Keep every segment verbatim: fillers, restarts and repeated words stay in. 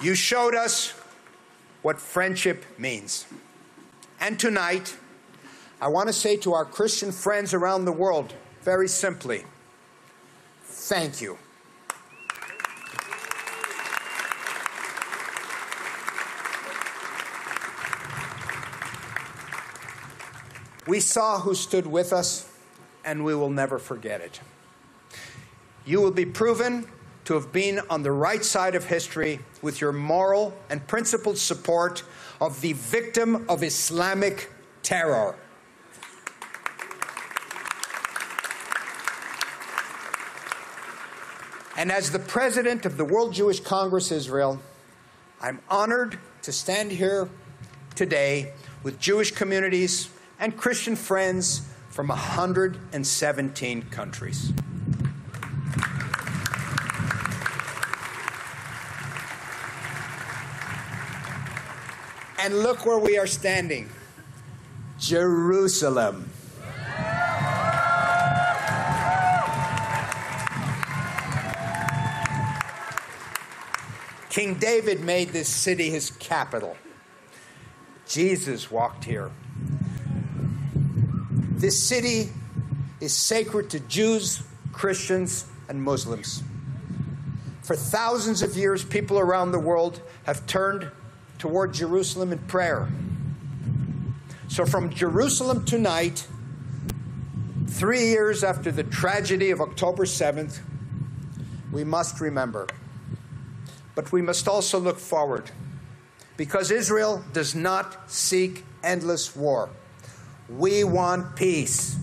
You showed us what friendship means. And tonight, I want to say to our Christian friends around the world, very simply, thank you. We saw who stood with us, and we will never forget it. You will be proven to have been on the right side of history with your moral and principled support of the victim of Islamic terror. And as the president of the World Jewish Congress Israel, I'm honored to stand here today with Jewish communities and Christian friends from one hundred seventeen countries. And look where we are standing, Jerusalem. King David made this city his capital. Jesus walked here. This city is sacred to Jews, Christians, and Muslims. For thousands of years, people around the world have turned toward Jerusalem in prayer. So from Jerusalem tonight, three years after the tragedy of October seventh, we must remember. But we must also look forward, because Israel does not seek endless war. We want peace.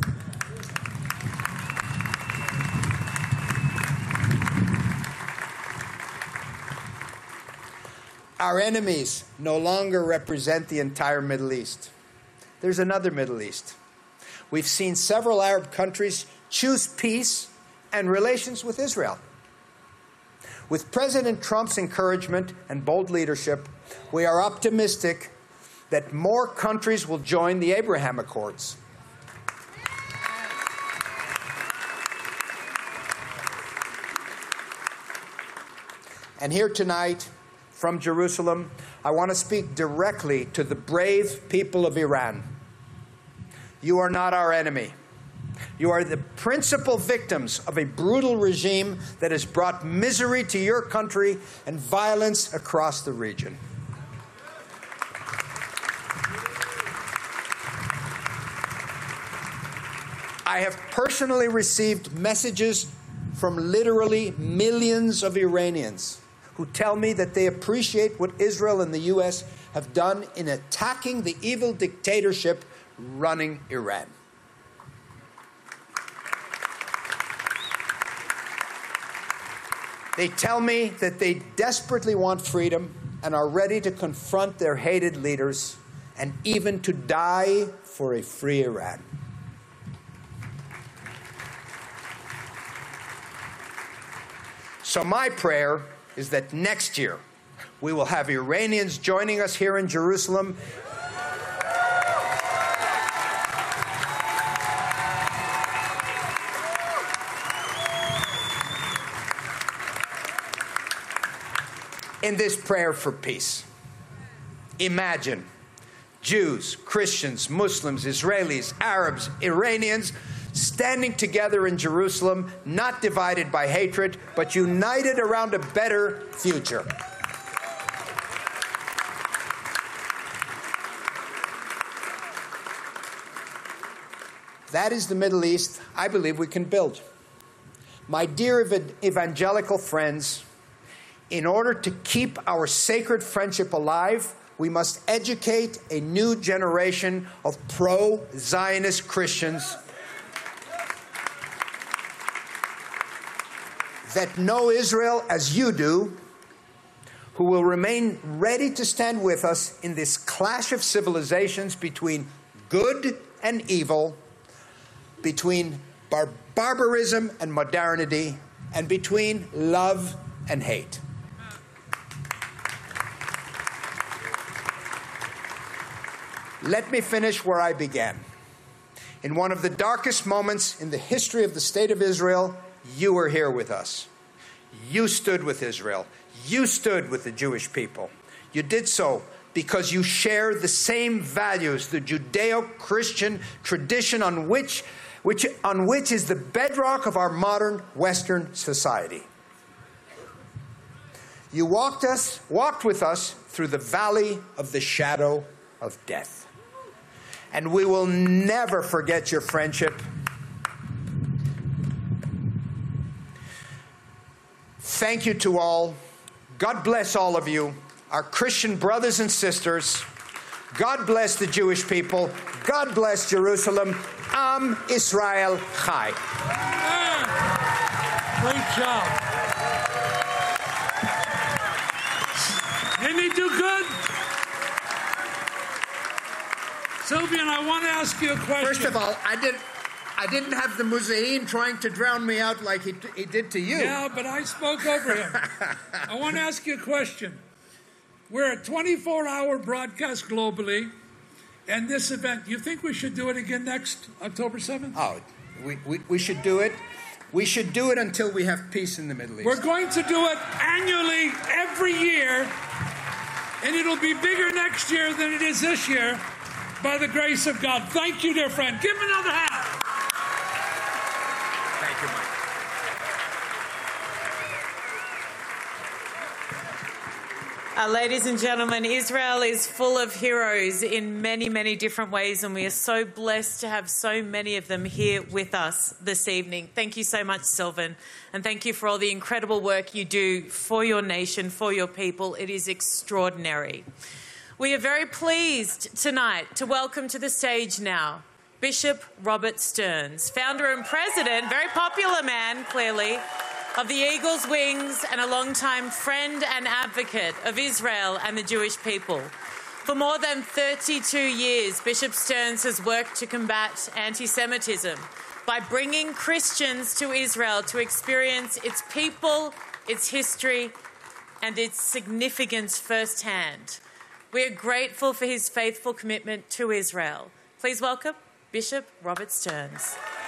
Our enemies no longer represent the entire Middle East. There's another Middle East. We've seen several Arab countries choose peace and relations with Israel. With President Trump's encouragement and bold leadership, we are optimistic that more countries will join the Abraham Accords. And here tonight, from Jerusalem, I want to speak directly to the brave people of Iran. You are not our enemy. You are the principal victims of a brutal regime that has brought misery to your country and violence across the region. I have personally received messages from literally millions of Iranians who tell me that they appreciate what Israel and the U S have done in attacking the evil dictatorship running Iran. They tell me that they desperately want freedom and are ready to confront their hated leaders and even to die for a free Iran. So my prayer is that next year we will have Iranians joining us here in Jerusalem in this prayer for peace. Imagine Jews, Christians, Muslims, Israelis, Arabs, Iranians standing together in Jerusalem, not divided by hatred, but united around a better future. That is the Middle East I believe we can build. My dear ev- evangelical friends, in order to keep our sacred friendship alive, we must educate a new generation of pro-Zionist Christians that know Israel as you do, who will remain ready to stand with us in this clash of civilizations between good and evil, between bar- barbarism and modernity, and between love and hate. Let me finish where I began. In one of the darkest moments in the history of the State of Israel, you were here with us. You stood with Israel. You stood with the Jewish people. You did so because you share the same values, the Judeo-Christian tradition on which, which, on which is the bedrock of our modern Western society. You walked us, walked with us through the valley of the shadow of death. And we will never forget your friendship. Thank you to all. God bless all of you, our Christian brothers and sisters. God bless the Jewish people. God bless Jerusalem. Am Israel Chai. Great job. Didn't he do good? Sylvian, I want to ask you a question. First of all, I didn't, I didn't have the Muzaheen trying to drown me out like he, he did to you. Yeah, but I spoke over him. I want to ask you a question. We're a twenty-four hour broadcast globally, and this event, you think we should do it again next October seventh? Oh, we, we, we should do it. We should do it until we have peace in the Middle East. We're going to do it annually every year, and it'll be bigger next year than it is this year, by the grace of God. Thank you, dear friend. Give him another hand. Thank you, Mike. Uh, ladies and gentlemen, Israel is full of heroes in many, many different ways, and we are so blessed to have so many of them here with us this evening. Thank you so much, Sylvan, and thank you for all the incredible work you do for your nation, for your people. It is extraordinary. We are very pleased tonight to welcome to the stage now Bishop Robert Stearns, founder and president, very popular man, clearly, of the Eagle's Wings and a longtime friend and advocate of Israel and the Jewish people. For more than thirty-two years, Bishop Stearns has worked to combat anti-Semitism by bringing Christians to Israel to experience its people, its history, and its significance firsthand. We are grateful for his faithful commitment to Israel. Please welcome Bishop Robert Stearns.